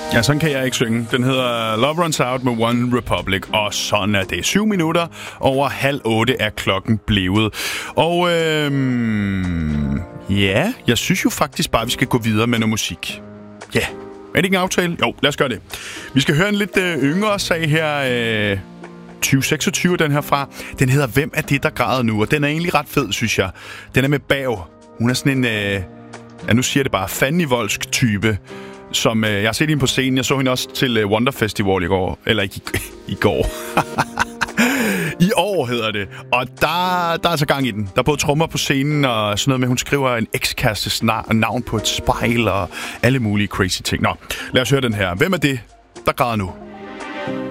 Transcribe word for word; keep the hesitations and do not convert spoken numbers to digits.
Ja, sådan kan jeg ikke synge. Den hedder Love Runs Out med One Republic, og sådan er det. Syv minutter over halv otte er klokken blevet. Og øhm, ja, jeg synes jo faktisk bare, vi skal gå videre med noget musik. Ja, er det ikke en aftale? Jo, lad os gøre det. Vi skal høre en lidt øh, yngre sag her, øh, tyve seksogtyve, den her fra. Den hedder Hvem er det, der græder nu? Og den er egentlig ret fed, synes jeg. Den er med Bav. Hun er sådan en, øh, ja, nu siger jeg det bare, fandenivoldsk type, som øh, jeg har set hende på scenen. Jeg så hende også til øh, Wonder Festival i går. Eller ikke i, i går. I år hedder det. Og der, der er altså gang i den. Der er både trommer på scenen og sådan noget med, hun skriver en ekskærestes navn på et spejl og alle mulige crazy ting. Nå, lad os høre den her. Hvem er det, der græder nu?